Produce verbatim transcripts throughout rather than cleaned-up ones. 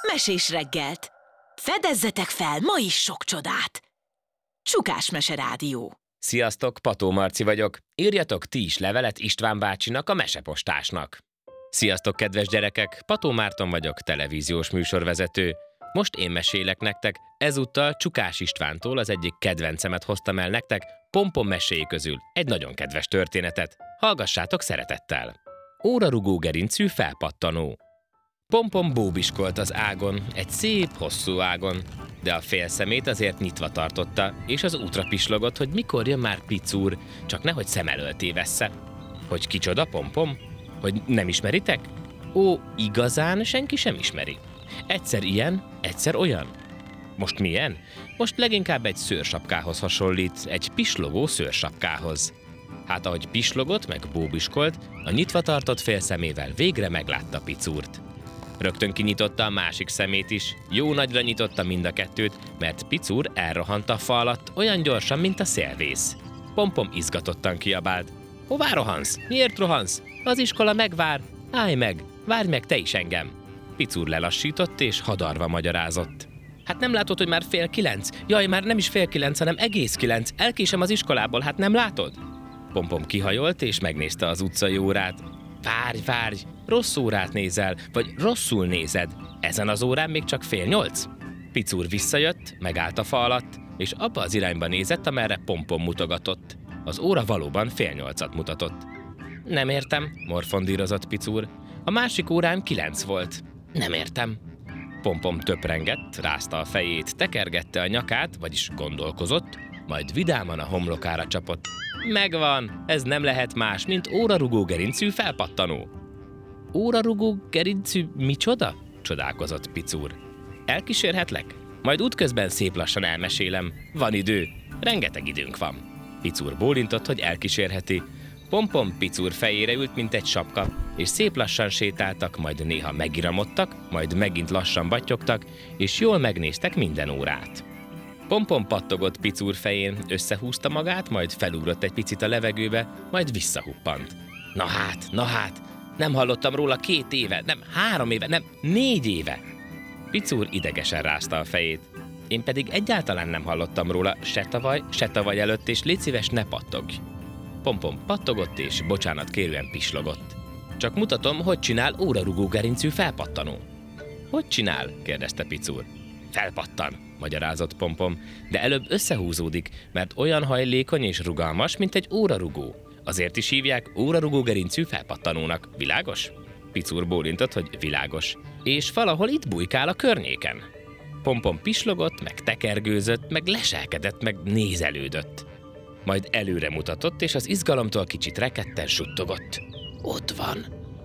mesés reggelt! Fedezzetek fel ma is sok csodát! Csukás Mese Rádió. Sziasztok, Pató Marci vagyok. Írjatok ti is levelet István bácsinak, a mesepostásnak. Sziasztok, kedves gyerekek! Pató Márton vagyok, televíziós műsorvezető. Most én mesélek nektek, ezúttal Csukás Istvántól az egyik kedvencemet hoztam el nektek, Pompom meséi közül egy nagyon kedves történetet. Hallgassátok szeretettel! Órarugó gerincű felpattanó. Pompom bóbiskolt az ágon, egy szép, hosszú ágon, de a félszemét azért nyitva tartotta, és az útra pislogott, hogy mikor jön már Picúr, csak nehogy szem elől tévessze. Hogy kicsoda Pompom? Hogy nem ismeritek? Ó, igazán senki sem ismeri. Egyszer ilyen, egyszer olyan. Most milyen? Most leginkább egy szőrsapkához hasonlít, egy pislogó szőrsapkához. Hát ahogy pislogott, meg bóbiskolt, a nyitva tartott félszemével végre meglátta Picúrt. Rögtön kinyitotta a másik szemét is, jó nagyra nyitotta mind a kettőt, mert Picúr elrohant a fa alatt olyan gyorsan, mint a szélvész. Pompom izgatottan kiabált. Hová rohansz? Miért rohansz? Az iskola megvár. Állj meg, várj meg te is engem. Picúr lelassított és hadarva magyarázott. Hát nem látod, hogy már fél kilenc? Jaj, már nem is fél kilenc, hanem egész kilenc. Elkésem az iskolából, hát nem látod? Pompom kihajolt és megnézte az utcai órát. Várj, várj, rossz órát nézel, vagy rosszul nézed. Ezen az órán még csak fél nyolc. Picúr visszajött, megállt a fa alatt, és abba az irányba nézett, amerre Pompom mutogatott. Az óra valóban fél nyolcat mutatott. Nem értem, morfondírozott Picúr. A másik órán kilenc volt. Nem értem. Pompom töprengett, rázta a fejét, tekergette a nyakát, vagyis gondolkozott, majd vidáman a homlokára csapott. Megvan, ez nem lehet más, mint órarugó gerincű felpattanó. Órarugó gerincű micsoda? Csodálkozott Picúr. Elkísérhetlek? Majd útközben szép lassan elmesélem. Van idő, rengeteg időnk van. Picúr bólintott, hogy elkísérheti. Pompom Picúr fejére ült, mint egy sapka, és szép lassan sétáltak, majd néha megiramodtak, majd megint lassan battyogtak, és jól megnéztek minden órát. Pompom pattogott Picúr fején, összehúzta magát, majd felugrott egy picit a levegőbe, majd visszahuppant. Na hát, na hát, nem hallottam róla két éve, nem három éve, nem négy éve. Picúr idegesen rázta a fejét. Én pedig egyáltalán nem hallottam róla, se tavaly, se tavaly előtt, és légy szíves, ne pattogj. Pompom pattogott és bocsánat kérően pislogott. Csak mutatom, hogy csinál órarugó gerincű felpattanó. Hogy csinál? kérdezte Picúr. Felpattan, magyarázott Pompom, de előbb összehúzódik, mert olyan hajlékony és rugalmas, mint egy órarugó. Azért is hívják órarugó gerincű felpattanónak. Világos? Picúr bólintott, hogy világos. És valahol itt bujkál a környéken. Pompom pislogott, meg tekergőzött, meg leselkedett, meg nézelődött. Majd előre mutatott, és az izgalomtól kicsit rekedten suttogott. Ott van.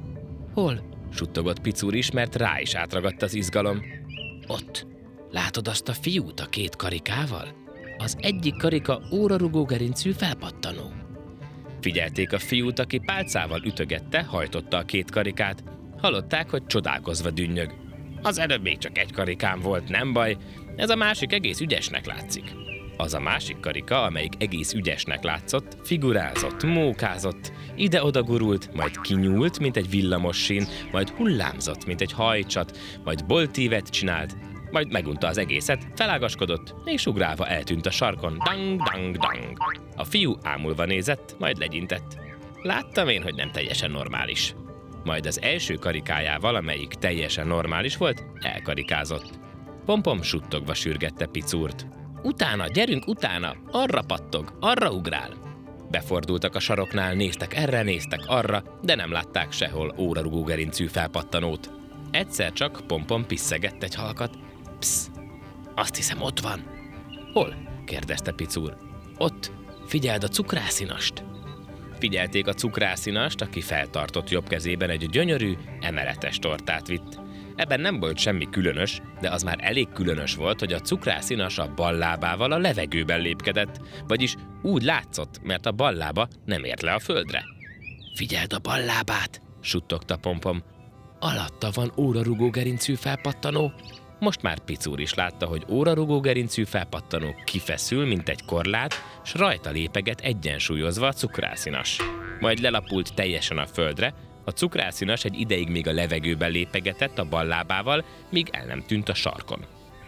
Hol? Suttogott Picúr is, mert rá is átragadt az izgalom. Ott. Látod azt a fiút a két karikával? Az egyik karika órarugó gerincű felpattanó. Figyelték a fiút, aki pálcával ütögette, hajtotta a két karikát. Hallották, hogy csodálkozva dünnyög. Az előbb még csak egy karikám volt, nem baj, ez a másik egész ügyesnek látszik. Az a másik karika, amelyik egész ügyesnek látszott, figurázott, mókázott, ide-oda gurult, majd kinyúlt, mint egy villamossín, majd hullámzott, mint egy hajcsat, majd boltívet csinált, majd megunta az egészet, felágaskodott, és ugrálva eltűnt a sarkon. Dang, dang, dang. A fiú ámulva nézett, majd legyintett. Láttam én, hogy nem teljesen normális. Majd az első karikájával, amelyik teljesen normális volt, elkarikázott. Pompom suttogva sürgette Picúrt. Utána, gyerünk utána, arra pattog, arra ugrál. Befordultak a saroknál, néztek erre, néztek arra, de nem látták sehol órarugó gerincű felpattanót. Egyszer csak Pompom pisszegett egy halkat. Psz, azt hiszem ott van. Hol? kérdezte Picúr. Ott, figyeld a cukrászínast. Figyelték a cukrászínast, aki feltartott jobb kezében egy gyönyörű, emeletes tortát vitt. Ebben nem volt semmi különös, de az már elég különös volt, hogy a cukrászínas a bal lábával a levegőben lépkedett, vagyis úgy látszott, mert a bal lába nem ért le a földre. Figyeld a bal lábát, suttogta Pompom. Alatta van órarugó gerincű felpattanó. Most már Picúr is látta, hogy órarugó gerincű felpattanó kifeszül, mint egy korlát, s rajta lépeget egyensúlyozva a cukrászínas. Majd lelapult teljesen a földre, A cukrászinas egy ideig még a levegőben lépegetett a bal lábával, míg el nem tűnt a sarkon.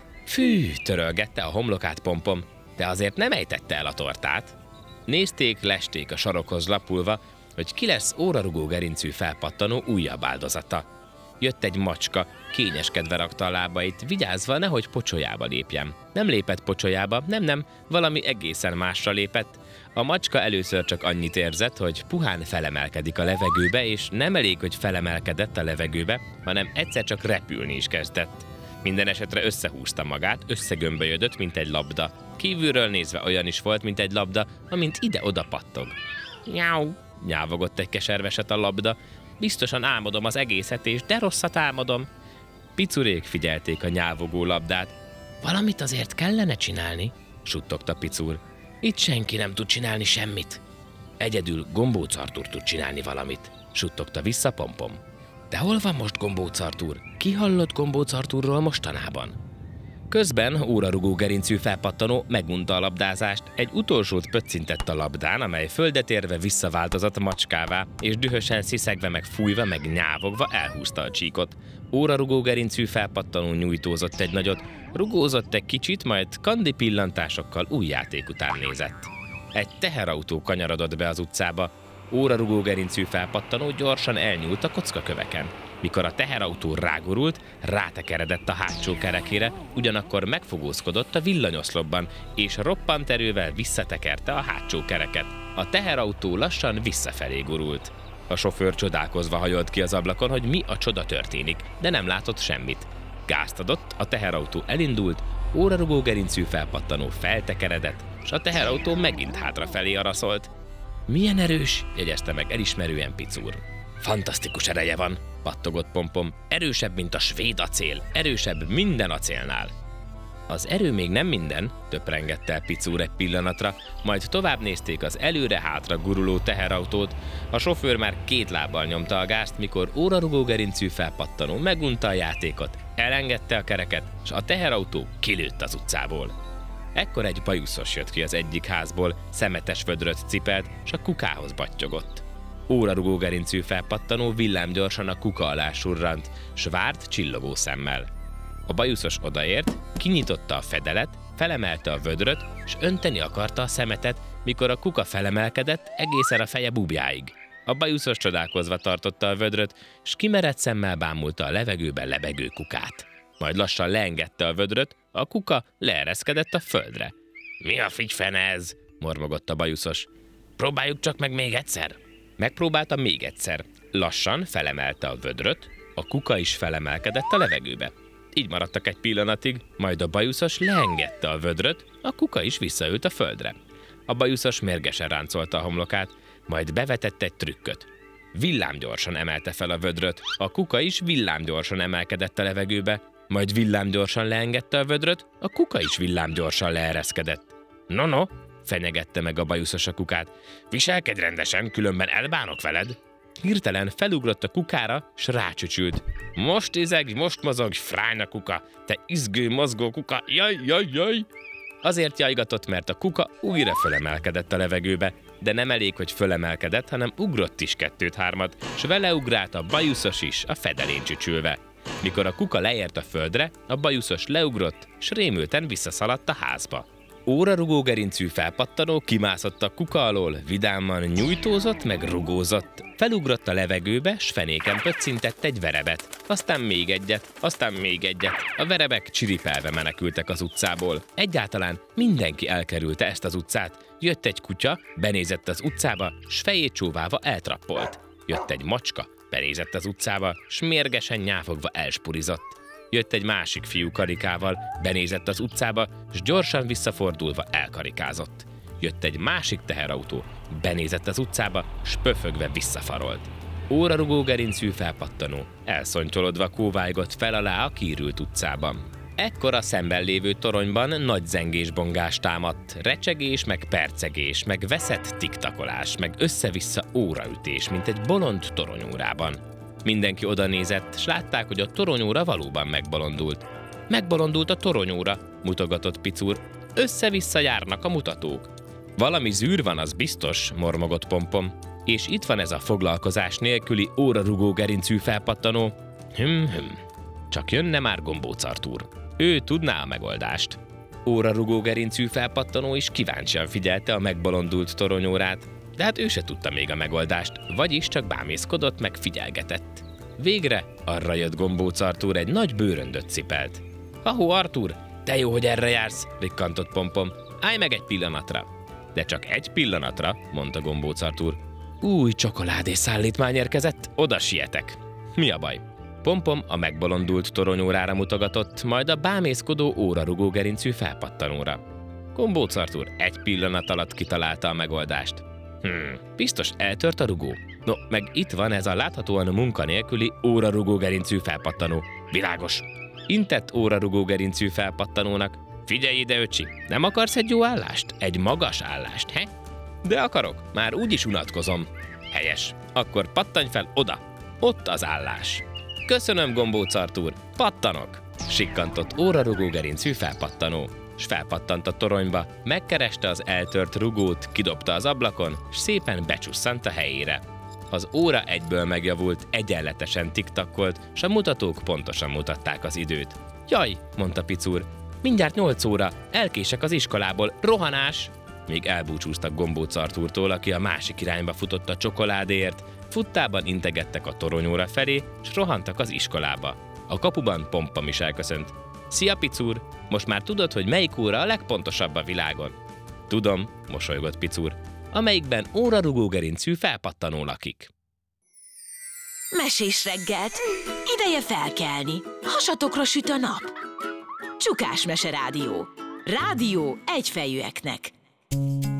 Fű, törölgette a homlokát Pompom, de azért nem ejtette el a tortát. Nézték, lesték a sarokhoz lapulva, hogy ki lesz órarugó gerincű felpattanó újabb áldozata. Jött egy macska, kényeskedve rakta a lábait, vigyázva, nehogy pocsolyába lépjem. Nem lépett pocsolyába, nem, nem, valami egészen másra lépett. A macska először csak annyit érzett, hogy puhán felemelkedik a levegőbe, és nem elég, hogy felemelkedett a levegőbe, hanem egyszer csak repülni is kezdett. Minden esetre összehúzta magát, összegömbölyödött, mint egy labda. Kívülről nézve olyan is volt, mint egy labda, amint ide-oda pattog. Nyáu, nyávogott egy keserveset a labda. Biztosan álmodom az egészet, és de rosszat álmodom. Picurék figyelték a nyávogó labdát. Valamit azért kellene csinálni, suttogta Picur. Itt senki nem tud csinálni semmit. Egyedül Gombóc Artúr tud csinálni valamit, suttogta vissza Pompom. De hol van most Gombóc Artúr? Ki hallott Gombóc Artúrról mostanában? Közben órarugó gerincű felpattanó megunta a labdázást, egy utolsót pöccintett a labdán, amely földet érve visszaváltozott macskává, és dühösen sziszegve meg fújva meg nyávogva elhúzta a csíkot. Órarugó gerincű felpattanó nyújtózott egy nagyot, rugózott egy kicsit, majd kandi pillantásokkal új játék után nézett. Egy teherautó kanyarodott be az utcába. Órarugó gerincű felpattanó gyorsan elnyúlt a kockaköveken. Mikor a teherautó rágurult, rátekeredett a hátsó kerekére, ugyanakkor megfogózkodott a villanyoszlopban, és roppant erővel visszatekerte a hátsó kereket. A teherautó lassan visszafelé gurult. A sofőr csodálkozva hajolt ki az ablakon, hogy mi a csoda történik, de nem látott semmit. Gázt adott, a teherautó elindult, órarugó gerincű felpattanó feltekeredett, és a teherautó megint hátrafelé araszolt. Milyen erős, jegyezte meg elismerően Picur. Fantasztikus ereje van, pattogott Pompom. Erősebb, mint a svéd acél, erősebb minden acélnál. Az erő még nem minden, töprengett el Picur egy pillanatra, majd tovább nézték az előre-hátra guruló teherautót. A sofőr már két lábbal nyomta a gázt, mikor órarugó gerincű felpattanó megunta a játékot, elengedte a kereket, és a teherautó kilőtt az utcából. Ekkor egy bajuszos jött ki az egyik házból, szemetes vödröt cipelt, s a kukához battyogott. Órarugó gerincű felpattanó villámgyorsan a kuka alá surrant, s várt csillogó szemmel. A bajuszos odaért, kinyitotta a fedelet, felemelte a vödröt, s önteni akarta a szemetet, mikor a kuka felemelkedett egészen a feje búbjáig. A bajuszos csodálkozva tartotta a vödröt, s kimerett szemmel bámulta a levegőben lebegő kukát. Majd lassan leengedte a vödröt, a kuka leereszkedett a földre. Mi a figyfene ez? Mormogott a bajuszos. Próbáljuk csak meg még egyszer. Megpróbálta még egyszer. Lassan felemelte a vödröt, a kuka is felemelkedett a levegőbe. Így maradtak egy pillanatig, majd a bajuszos leengedte a vödröt, a kuka is visszaült a földre. A bajuszos mérgesen ráncolta a homlokát, majd bevetett egy trükköt. Villámgyorsan emelte fel a vödröt, a kuka is villámgyorsan emelkedett a levegőbe, majd villámgyorsan leengedte a vödröt, a kuka is villámgyorsan leereszkedett. No, no, fenyegette meg a bajuszos a kukát. Viselkedj rendesen, különben elbánok veled. Hirtelen felugrott a kukára, s rácsücsült. Most izeg, most mozog, frájna kuka, te izgő, mozgó kuka, jaj, jaj, jaj. Azért jajgatott, mert a kuka újra fölemelkedett a levegőbe, de nem elég, hogy fölemelkedett, hanem ugrott is kettőt-hármat, s vele ugrált a bajuszos is, a fedelén csücsülve. Mikor a kuka leért a földre, a bajuszos leugrott, s rémülten visszaszaladt a házba. Órarugó gerincű felpattanó kimászott a kuka alól, vidáman nyújtózott meg rugózott. Felugrott a levegőbe, s fenéken pöccintett egy verebet. Aztán még egyet, aztán még egyet. A verebek csiripelve menekültek az utcából. Egyáltalán mindenki elkerülte ezt az utcát. Jött egy kutya, benézett az utcába, s fejét csóválva eltrappolt. Jött egy macska, benézett az utcába, s mérgesen nyávogva elspurizott. Jött egy másik fiú karikával, benézett az utcába, s gyorsan visszafordulva elkarikázott. Jött egy másik teherautó, benézett az utcába, s pöfögve visszafarolt. Órarugó gerincű felpattanó, elszontyolodva kóvájgott fel alá a kiürült utcában. Ekkor a szemben lévő toronyban nagy zengés-bongás támadt, recsegés, meg percegés, meg veszett tiktakolás, meg össze-vissza óraütés, mint egy bolond toronyórában. Mindenki oda nézett, s látták, hogy a toronyóra valóban megbolondult. Megbolondult a toronyóra, mutogatott Picur. Össze-vissza járnak a mutatók. Valami zűr van, az biztos, mormogott Pompom. És itt van ez a foglalkozás nélküli órarugó gerincű felpattanó. Hm-hm. Csak jönne már Gombóc Artúr. Ő tudná a megoldást. Órarugó gerincű felpattanó is kíváncsian figyelte a megbolondult toronyórát, de hát ő se tudta még a megoldást, vagyis csak bámészkodott meg figyelgetett. Végre arra jött Gombóc Artúr, egy nagy bőröndöt cipelt. Ahó, Artúr, de jó, hogy erre jársz, rikkantott Pompom. Állj meg egy pillanatra. De csak egy pillanatra, mondta Gombóc Artúr. Új csokoládé szállítmány érkezett, oda sietek. Mi a baj? Pompom a megbolondult toronyórára mutogatott, majd a bámészkodó órarugó gerincű felpattanóra. Gombóc Artúr egy pillanat alatt kitalálta a megoldást. Hmm, biztos eltört a rugó. No, meg itt van ez a láthatóan munkanélküli órarugó gerincű felpattanó. Világos! Intett órarugó gerincű felpattanónak. Figyelj ide, öcsi, nem akarsz egy jó állást? Egy magas állást, he? De akarok, már úgyis unatkozom. Helyes, akkor pattanj fel oda. Ott az állás. Köszönöm, Gombóc Artúr, pattanok! Sikkantott órarugó gerincű felpattanó. S felpattant a toronyba, megkereste az eltört rugót, kidobta az ablakon, s szépen becsusszant a helyére. Az óra egyből megjavult, egyenletesen tiktakkolt, s a mutatók pontosan mutatták az időt. Jaj, mondta Picúr, mindjárt nyolc óra, elkések az iskolából, rohanás! Míg elbúcsúztak Gombóc Artúrtól, aki a másik irányba futott a csokoládéért, futtában integettek a toronyóra felé, s rohantak az iskolába. A kapuban Pompom is elköszönt. Szia, Picúr! Most már tudod, hogy melyik óra a legpontosabb a világon? Tudom, mosolygott Picúr, amelyikben órarugó gerincű felpattanó lakik. Mesés reggelt! Ideje felkelni! Hasatokra süt a nap! Csukás Mese Rádió. Rádió egyfejűeknek.